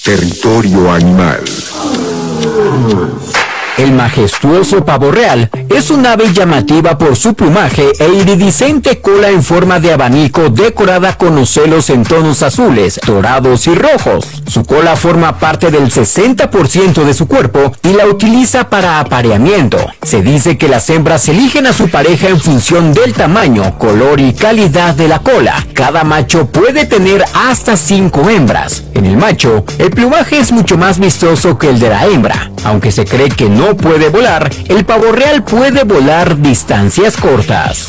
Territorio Animal. El majestuoso pavo real es un ave llamativa por su plumaje e iridiscente cola en forma de abanico decorada con ocelos en tonos azules, dorados y rojos. Su cola forma parte del 60% de su cuerpo y la utiliza para apareamiento. Se dice que las hembras eligen a su pareja en función del tamaño, color y calidad de la cola. Cada macho puede tener hasta 5 hembras. En el macho, el plumaje es mucho más vistoso que el de la hembra. Aunque se cree que no puede volar, el pavo real puede volar distancias cortas.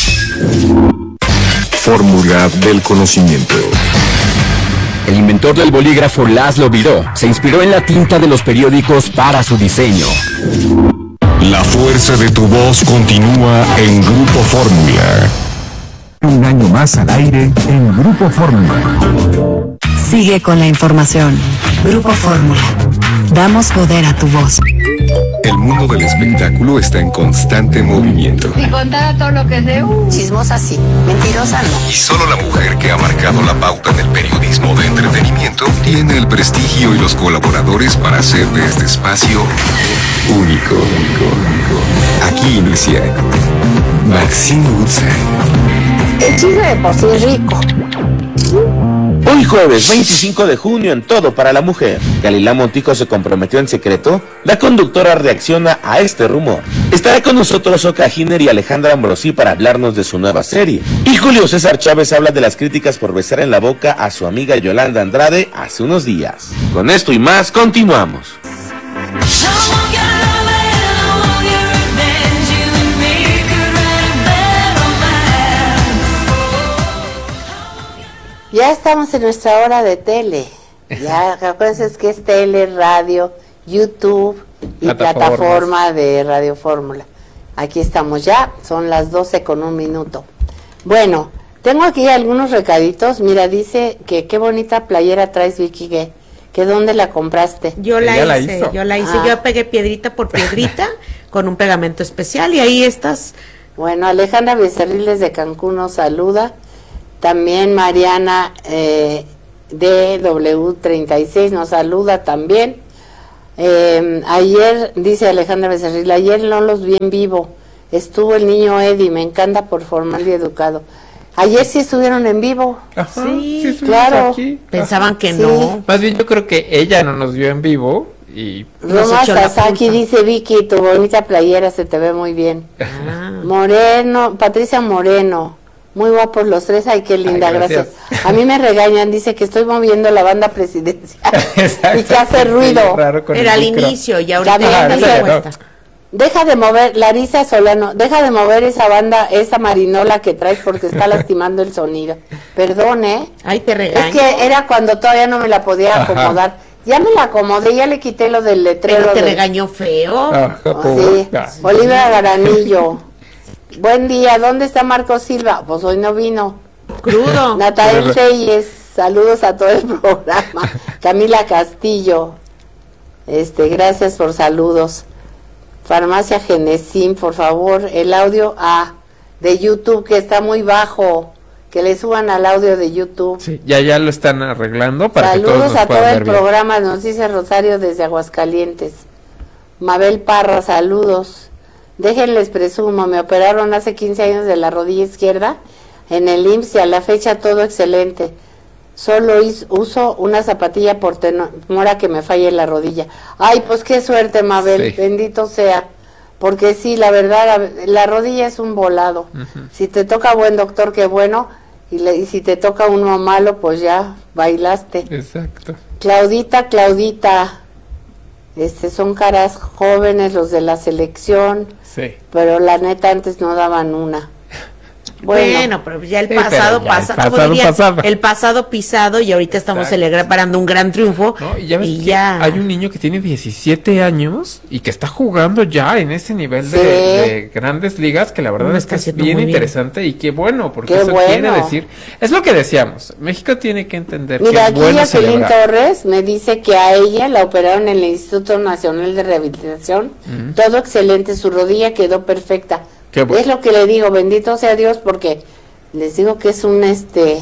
Fórmula del conocimiento. El inventor del bolígrafo Laszlo Biró se inspiró en la tinta de los periódicos para su diseño. La fuerza de tu voz continúa en Grupo Fórmula. Un año más al aire en Grupo Fórmula. Sigue con la información. Grupo Fórmula. Damos poder a tu voz. El mundo del espectáculo está en constante movimiento. Si contara todo lo que sé, Chismosa sí, mentirosa no. Y solo la mujer que ha marcado la pauta en el periodismo de entretenimiento tiene el prestigio y los colaboradores para hacer de este espacio único. Aquí inicia Maxine Woodside. El chisme de por sí es rico. Hoy jueves 25 de junio en Todo para la Mujer, Galilea Montijo se comprometió en secreto. La conductora reacciona a este rumor. Estará con nosotros Oka Giner y Alejandra Ambrosí para hablarnos de su nueva serie. Y Julio César Chávez habla de las críticas por besar en la boca a su amiga Yolanda Andrade hace unos días. Con esto y más, continuamos. Ya estamos en nuestra hora de tele. Ya, acuérdense que es tele, radio, YouTube y plataforma de Radio Fórmula. Aquí estamos ya, son las 12:01. Bueno, tengo aquí algunos recaditos. Mira, dice que qué bonita playera traes, Vicky, que dónde la compraste. Yo la hice. Yo pegué piedrita por piedrita con un pegamento especial y ahí estás. Bueno, Alejandra Becerriles de Cancún nos saluda. También Mariana DW36 nos saluda también. Ayer, dice Alejandra Becerril, ayer no los vi en vivo. Estuvo el niño Eddie, me encanta por formal y educado. Ayer sí estuvieron en vivo. Ajá, sí, claro. Aquí. Pensaban que sí. no. Más bien yo creo que ella no nos vio en vivo y... Roma Sasaki dice, Vicky, tu bonita playera se te ve muy bien. Moreno, Patricia Moreno. Muy guapos los tres, ay, qué linda, ay, gracias. A mí me regañan, dice que estoy moviendo la banda presidencial y que hace ruido. Era al inicio y ahorita ya no. Deja de mover, Larisa Solano, deja de mover esa banda, esa marinola que traes porque está lastimando el sonido. Perdón, Ay, te regaño. Es que era cuando todavía no me la podía acomodar. Ya me la acomodé, ya le quité lo del letrero. Pero te regañó feo. Sí, Olivia Garanillo. Buen día, ¿dónde está Marco Silva? Pues hoy no vino. Crudo. Natael Reyes, saludos a todo el programa. Camila Castillo, gracias por saludos. Farmacia Genesim, por favor, el audio de YouTube que está muy bajo, que le suban al audio de YouTube. Sí, ya lo están arreglando para saludos que todos nos a todo el bien. Programa, nos dice Rosario desde Aguascalientes. Mabel Parra, saludos. Déjenles presumo, me operaron hace 15 años de la rodilla izquierda en el IMSS y a la fecha todo excelente. Solo uso una zapatilla por temor a que me falle la rodilla. Ay, pues qué suerte, Mabel, sí. Bendito sea. Porque sí, la verdad, la rodilla es un volado. Si te toca buen doctor, qué bueno. Y si te toca uno malo, pues ya bailaste. Exacto. Claudita. Son caras jóvenes los de la selección, sí. Pero la neta antes no daban una. Bueno, pero ya el pasado el pasado pisado y ahorita estamos celebrando un gran triunfo. No, y ya ves que hay un niño que tiene 17 años y que está jugando ya en ese nivel de grandes ligas, que la verdad es que es bien interesante y qué bueno, porque eso quiere decir, es lo que decíamos, México tiene que entender. Mira, que es bueno aquí Jacqueline Torres me dice que a ella la operaron en el Instituto Nacional de Rehabilitación, todo excelente, su rodilla quedó perfecta. Bueno. Es lo que le digo, bendito sea Dios, porque les digo que es un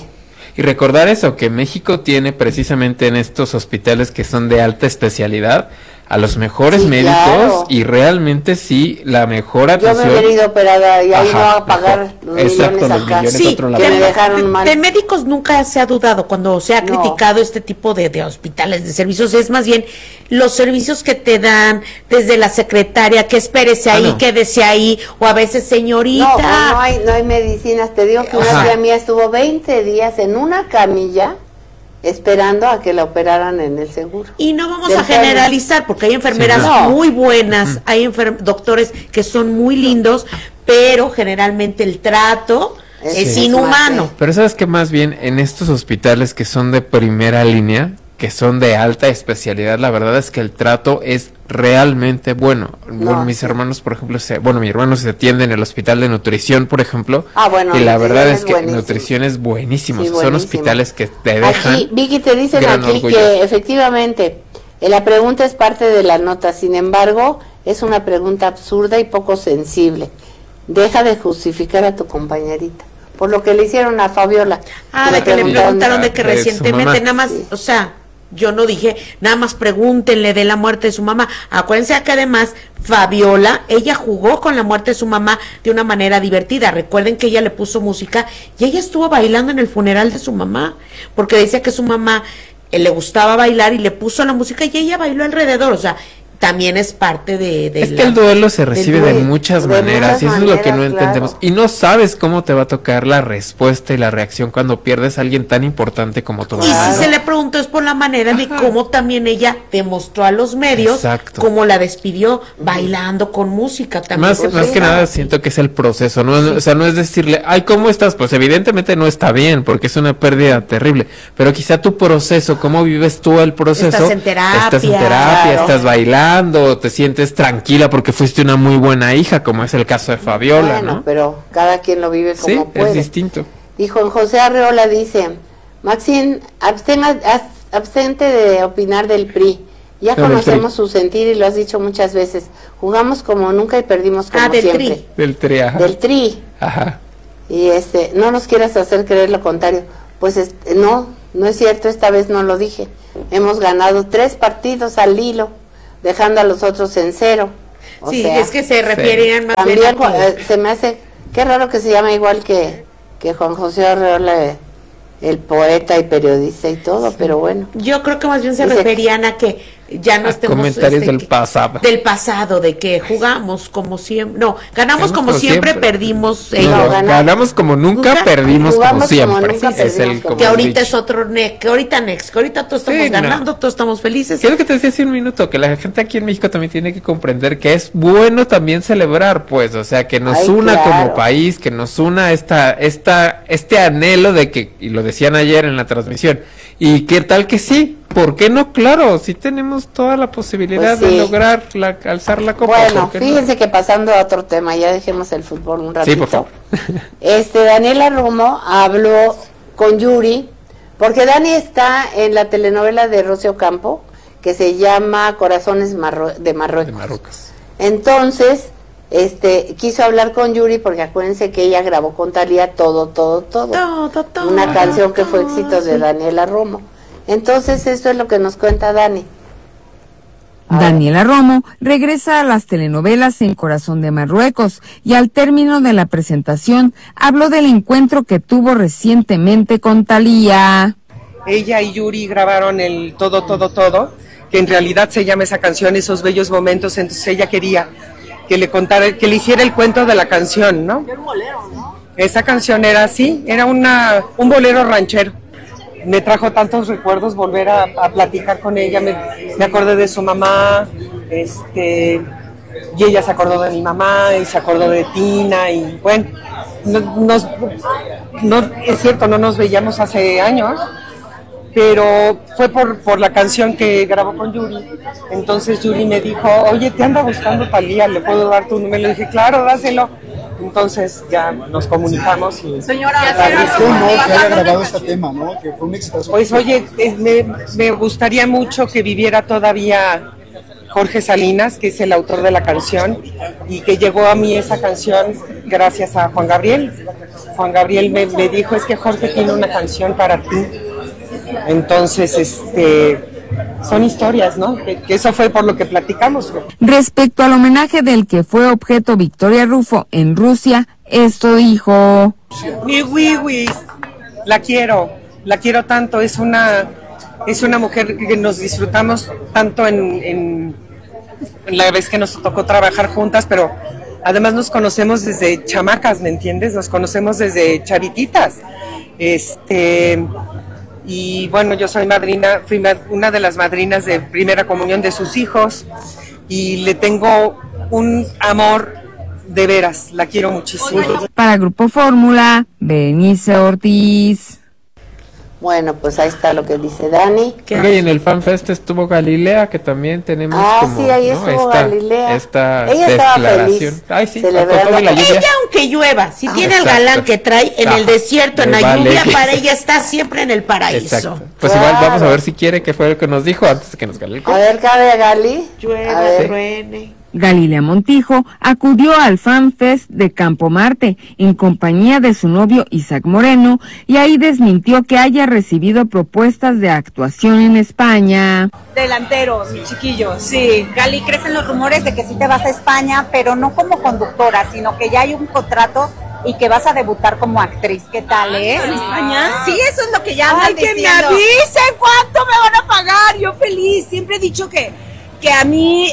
Y recordar eso, que México tiene precisamente en estos hospitales que son de alta especialidad a los mejores médicos, claro. Y realmente sí, la mejor atención. Yo me he ido operada y ahí no va a pagar los millones acá. Sí, que me dejaron mal. De médicos nunca se ha dudado cuando se ha criticado este tipo de hospitales, de servicios, es más bien los servicios que te dan desde la secretaria, que espérese ahí, quédese ahí, o a veces señorita. No hay medicinas, te digo que una tía mía estuvo 20 días en una camilla esperando a que la operaran en el seguro. Y no vamos a generalizar, porque hay enfermeras muy buenas, hay doctores que son muy lindos, pero generalmente el trato es inhumano. Pero sabes que más bien en estos hospitales que son de primera línea, que son de alta especialidad, la verdad es que el trato es realmente bueno. Mis hermanos, por ejemplo, mi hermano se atiende en el hospital de nutrición, por ejemplo, y la verdad es que nutrición es buenísimo. Sí, son hospitales que te dejan. Aquí, Vicky, te dicen aquí orgullo. Que efectivamente la pregunta es parte de la nota, sin embargo, es una pregunta absurda y poco sensible. Deja de justificar a tu compañerita. Por lo que le hicieron a Fabiola. De que le preguntaron de que recientemente nada más, o sea, yo no dije, nada más pregúntenle de la muerte de su mamá. Acuérdense que además Fabiola, ella jugó con la muerte de su mamá de una manera divertida. Recuerden que ella le puso música y ella estuvo bailando en el funeral de su mamá, porque decía que su mamá le gustaba bailar y le puso la música y ella bailó alrededor, o sea, también es parte de es que el duelo se recibe de muchas maneras y eso es lo que no entendemos y no sabes cómo te va a tocar la respuesta y la reacción cuando pierdes a alguien tan importante como tu mamá. Y si se le preguntó es por la manera de cómo también ella demostró a los medios cómo la despidió bailando con música también. Más que nada siento que es el proceso, ¿no? O sea, no es decirle, ay, ¿cómo estás? Pues evidentemente no está bien porque es una pérdida terrible, pero quizá tu proceso, cómo vives tú el proceso. Estás en terapia, estás bailando, te sientes tranquila porque fuiste una muy buena hija, como es el caso de Fabiola, ¿no? Pero cada quien lo vive como puede. Es distinto. Y Juan José Arreola dice, Maxine, abstente de opinar del PRI. Ya conocemos su sentir y lo has dicho muchas veces. Jugamos como nunca y perdimos como siempre. Del tri, ajá. Del tri. Ajá. Y no nos quieras hacer creer lo contrario. Pues no es cierto, esta vez no lo dije. Hemos ganado 3 partidos al hilo, dejando a los otros en 0. Sí, es que se refieren más bien se me hace, qué raro que se llama igual que Juan José Arreola, el poeta y periodista y todo, pero bueno. Yo creo que más bien se referían a que ya no estemos comentarios del pasado, de que jugamos como siempre, ganamos como siempre, perdimos, ganamos como nunca, perdimos como siempre. Que ahorita es otro que ahorita todos estamos ganando, todos estamos felices. Quiero que te decía hace un minuto que la gente aquí en México también tiene que comprender que es bueno también celebrar, pues, o sea, que nos una como país, que nos una este anhelo de que, y lo decían ayer en la transmisión, y qué tal que sí. ¿Por qué no? Claro, sí tenemos toda la posibilidad de lograr alzar la copa. Bueno, fíjense que pasando a otro tema, ya dejemos el fútbol un ratito. Sí, por favor. Daniela Romo habló con Yuri, porque Dani está en la telenovela de Rocío Campo, que se llama Corazones de Marruecos. Entonces, quiso hablar con Yuri, porque acuérdense que ella grabó con Thalía todo. Una canción que fue éxito de Daniela Romo. Entonces, esto es lo que nos cuenta Dani. Daniela Romo regresa a las telenovelas en Corazón de Marruecos y al término de la presentación habló del encuentro que tuvo recientemente con Thalía. Ella y Yuri grabaron el Todo, que en realidad se llama esa canción, Esos Bellos Momentos, entonces ella quería que le contara, que le hiciera el cuento de la canción, ¿no? Era un bolero, ¿no? Esa canción era así, era un bolero ranchero. Me trajo tantos recuerdos volver a platicar con ella, me acordé de su mamá, y ella se acordó de mi mamá, y se acordó de Tina, y bueno, es cierto, no nos veíamos hace años, pero fue por la canción que grabó con Yuri. Entonces Yuri me dijo, oye, te anda buscando Thalía, ¿le puedo dar tu número? Le dije, claro, dáselo. Entonces ya nos comunicamos y... Señora, que haya grabado este tema, ¿no? Que fue un exitazo. Pues oye, me gustaría mucho que viviera todavía Jorge Salinas, que es el autor de la canción, y que llegó a mí esa canción gracias a Juan Gabriel. Juan Gabriel me dijo, es que Jorge tiene una canción para ti. Entonces, son historias, ¿no? Que eso fue por lo que platicamos. Respecto al homenaje del que fue objeto Victoria Rufo en Rusia, esto dijo: Mi Wiwi, la quiero tanto, es una mujer que nos disfrutamos tanto en la vez que nos tocó trabajar juntas, pero además nos conocemos desde chamacas, ¿me entiendes? Nos conocemos desde chavititas. Y bueno, yo soy madrina, fui una de las madrinas de primera comunión de sus hijos y le tengo un amor de veras, la quiero muchísimo. Para Grupo Fórmula, Berenice Ortiz. Bueno, pues ahí está lo que dice Dani. Y en el FanFest estuvo Galilea, que también tenemos sí, ahí estuvo Galilea. Ella declaración. Estaba feliz. Ella, aunque llueva, si tiene el galán que trae en el desierto, en la lluvia, para ella está siempre en el paraíso. Exacto. Pues igual vamos a ver si quiere, que fue lo que nos dijo antes de que nos gale. A ver, cabe Gali. Llueva, truene. Galilea Montijo acudió al FanFest de Campo Marte en compañía de su novio Isaac Moreno y ahí desmintió que haya recibido propuestas de actuación en España. Delanteros, mi chiquillo, sí. Gali, crecen los rumores de que sí te vas a España, pero no como conductora, sino que ya hay un contrato y que vas a debutar como actriz. ¿Qué tal, ¿En España? Sí, eso es lo que ya andan diciendo. ¡Ay, que me avisen cuánto me van a pagar! Yo feliz, siempre he dicho que a mí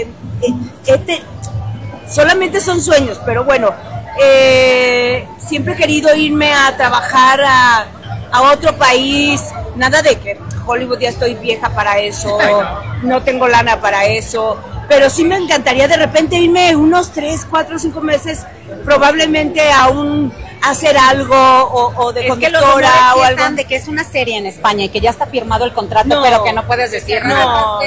solamente son sueños, pero bueno, siempre he querido irme a trabajar a otro país, nada de que Hollywood, ya estoy vieja para eso, no tengo lana para eso, pero sí me encantaría de repente irme unos 3, 4, 5 meses, probablemente a hacer algo o de conductora o algo. De que es una serie en España y que ya está firmado el contrato, pero que no puedes decir no,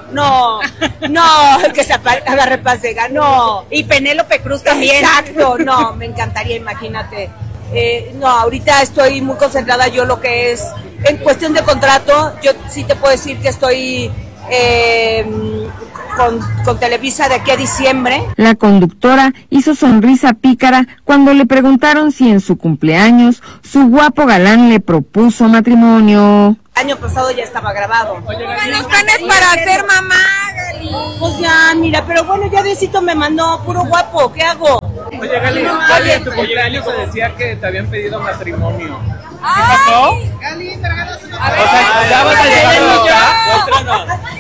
el que se agarre Paz Vega, no. Y Penélope Cruz también. Exacto, no, me encantaría, imagínate. No, ahorita estoy muy concentrada yo lo que es, en cuestión de contrato, yo sí te puedo decir que estoy con Televisa de aquí a diciembre. La conductora hizo sonrisa pícara cuando le preguntaron si en su cumpleaños su guapo galán le propuso matrimonio. Año pasado ya estaba grabado. Oye, los planes para ser mamá, Gali. Pues ya, mira, pero bueno, ya Diosito me mandó puro guapo, ¿qué hago? Oye, Gali, en tu cumpleaños se decía que te habían pedido matrimonio. ¿Sí pasó? Gali, tráganos una foto. O sea, ¿ya vas a llevarlo ya? ¿Otra no?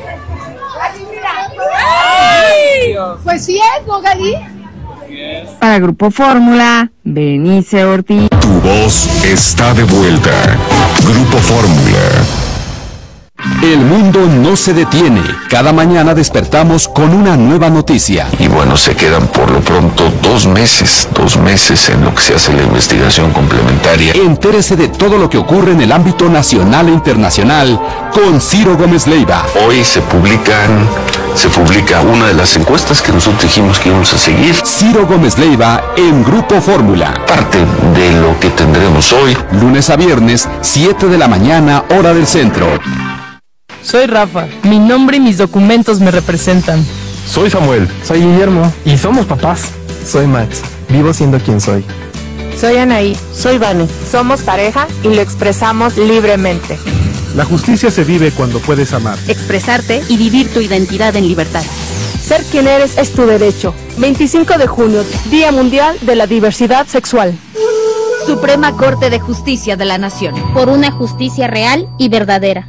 ¡Ay! Pues sí es, ¿no, Gali? Para Grupo Fórmula, Berenice Ortiz. Tu voz está de vuelta. Grupo Fórmula. El mundo no se detiene. Cada mañana despertamos con una nueva noticia. Y bueno, se quedan por lo pronto 2 meses en lo que se hace la investigación complementaria. Entérese de todo lo que ocurre en el ámbito nacional e internacional con Ciro Gómez Leiva. Hoy se publica una de las encuestas que nosotros dijimos que íbamos a seguir. Ciro Gómez Leiva en Grupo Fórmula. Parte de lo que tendremos hoy. Lunes a viernes, 7 de la mañana, hora del centro. Soy Rafa. Mi nombre y mis documentos me representan. Soy Samuel. Soy Guillermo. Y somos papás. Soy Max. Vivo siendo quien soy. Soy Anaí. Soy Vane. Somos pareja y lo expresamos libremente. La justicia se vive cuando puedes amar, expresarte y vivir tu identidad en libertad. Ser quien eres es tu derecho. 25 de junio, Día Mundial de la Diversidad Sexual. Suprema Corte de Justicia de la Nación. Por una justicia real y verdadera.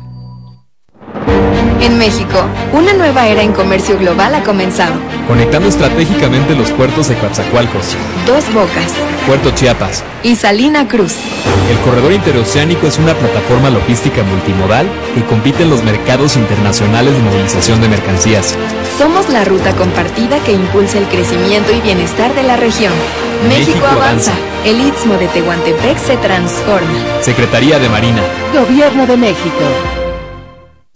En México, una nueva era en comercio global ha comenzado. Conectando estratégicamente los puertos de Coatzacoalcos, Dos Bocas, Puerto Chiapas y Salina Cruz. El corredor interoceánico es una plataforma logística multimodal que compite en los mercados internacionales de movilización de mercancías. Somos la ruta compartida que impulsa el crecimiento y bienestar de la región. México avanza. El Istmo de Tehuantepec se transforma. Secretaría de Marina. Gobierno de México.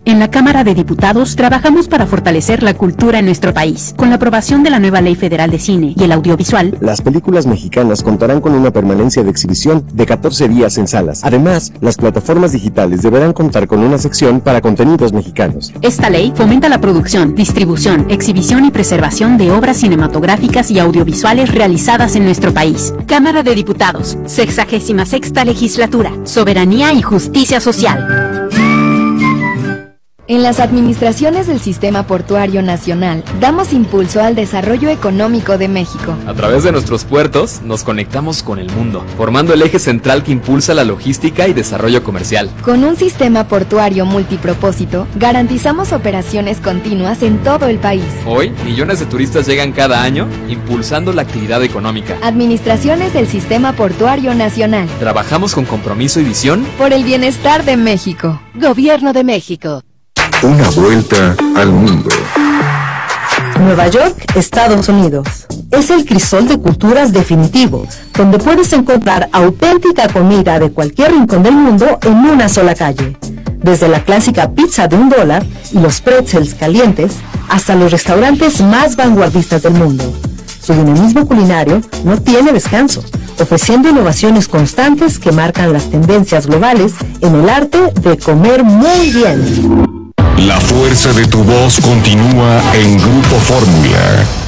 En la Cámara de Diputados trabajamos para fortalecer la cultura en nuestro país. Con la aprobación de la nueva Ley Federal de Cine y el audiovisual, las películas mexicanas contarán con una permanencia de exhibición de 14 días en salas. Además, las plataformas digitales deberán contar con una sección para contenidos mexicanos. Esta ley fomenta la producción, distribución, exhibición y preservación de obras cinematográficas y audiovisuales realizadas en nuestro país. Cámara de Diputados, 66ª Legislatura, Soberanía y Justicia Social. En las administraciones del Sistema Portuario Nacional, damos impulso al desarrollo económico de México. A través de nuestros puertos, nos conectamos con el mundo, formando el eje central que impulsa la logística y desarrollo comercial. Con un sistema portuario multipropósito, garantizamos operaciones continuas en todo el país. Hoy, millones de turistas llegan cada año, impulsando la actividad económica. Administraciones del Sistema Portuario Nacional. Trabajamos con compromiso y visión por el bienestar de México. Gobierno de México. Una vuelta al mundo. Nueva York, Estados Unidos. Es el crisol de culturas definitivo, donde puedes encontrar auténtica comida de cualquier rincón del mundo en una sola calle. Desde la clásica pizza de $1 y los pretzels calientes, hasta los restaurantes más vanguardistas del mundo. Su dinamismo culinario no tiene descanso, ofreciendo innovaciones constantes que marcan las tendencias globales en el arte de comer muy bien. La fuerza de tu voz continúa en Grupo Fórmula.